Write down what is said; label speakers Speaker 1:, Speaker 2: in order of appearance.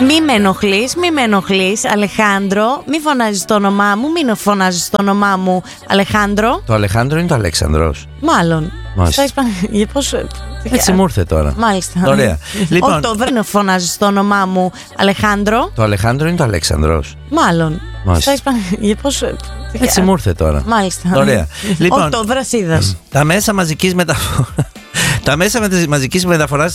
Speaker 1: Μη με ενοχλείς, Αλεχάνδρο. Μη φωνάζεις το όνομά μου, μην φωνάζεις το όνομά μου, Αλεχάνδρο.
Speaker 2: Το Αλεχάνδρο είναι το Αλέξανδρος.
Speaker 1: Μάλλον.
Speaker 2: Μάλιστα.
Speaker 1: Πώς...
Speaker 2: Έτσι μου ήρθε τώρα.
Speaker 1: Μάλιστα.
Speaker 2: Ωραία. Λοιπόν,
Speaker 1: Όχι, το δεν φωνάζεις το όνομά μου, Αλεχάνδρο.
Speaker 2: το Αλεχάνδρο είναι το Αλέξανδρος.
Speaker 1: Μάλλον.
Speaker 2: Μάλιστα.
Speaker 1: Πώς...
Speaker 2: Έτσι μου ήρθε τώρα.
Speaker 1: Μάλιστα.
Speaker 2: Ωραία. Λοιπόν,
Speaker 1: όχι, το βρασίδας.
Speaker 2: τα μέσα μαζικής μεταφοράς